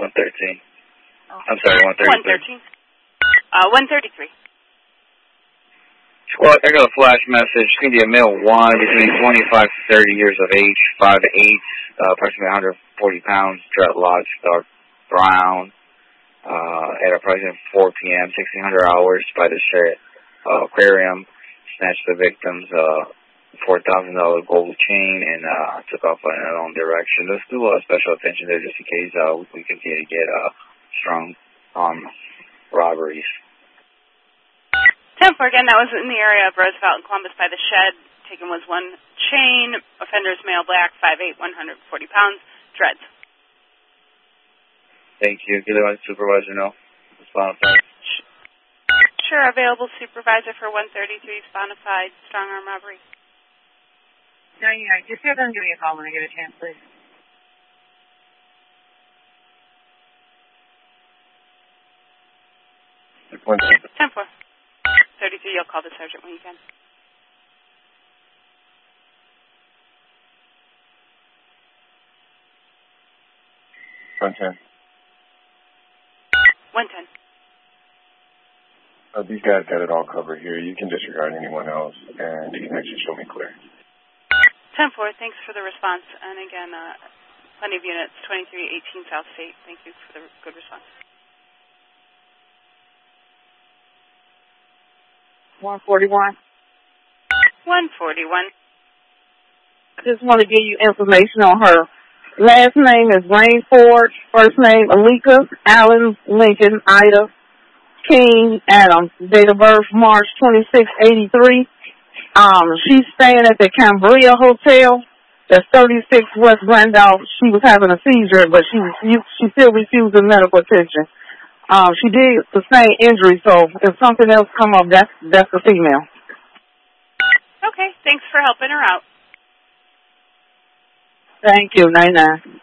113. I'm sorry, 133. 133. Squad, I got a flash message. It's going to be a male 1 between 25 to 30 years of age, 5'8", approximately 140 pounds, dreadlocks, dark brown, at approximately 4 p.m., 1600 hours by the aquarium, snatched the victim's $4,000 gold chain and took off in their own direction. Let's do special attention there just in case we continue to get strong arm robberies. 10-4, again, that was in the area of Roosevelt and Columbus by the shed. Taken was one chain. Offenders male, black, 5'8", 140 pounds, dreads. Thank you. Give the supervisor know. Sure, available supervisor for 133, Bonafide, strong arm robbery. No, yeah, just have them give me a call when I get a chance, please. One 10-4. 33, you'll call the sergeant when you can. Front 10. 110. These guys got it all covered here. You can disregard anyone else, and you can actually show me clear. 10-4, thanks for the response. And again, plenty of units, 2318 South State. Thank you for the good response. 141. 141. I just want to give you information on her. Last name is Rainford. First name Alika, Allen, Lincoln, Ida, King, Adams. Date of birth March 26, 83. She's staying at the Cambria Hotel. That's 36 West Randolph. She was having a seizure, but she still refused the medical attention. She did sustain injury, so if something else come up, that's the female. Okay, thanks for helping her out. Thank you. 99.